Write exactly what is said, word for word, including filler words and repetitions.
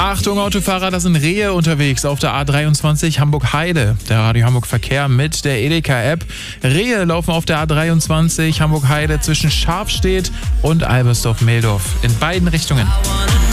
Achtung Autofahrer, da sind Rehe unterwegs auf der A dreiundzwanzig Hamburg-Heide. Der Radio Hamburg Verkehr mit der Edeka-App. Rehe laufen auf der A dreiundzwanzig Hamburg-Heide zwischen Scharfstedt und Albersdorf-Meldorf in beiden Richtungen.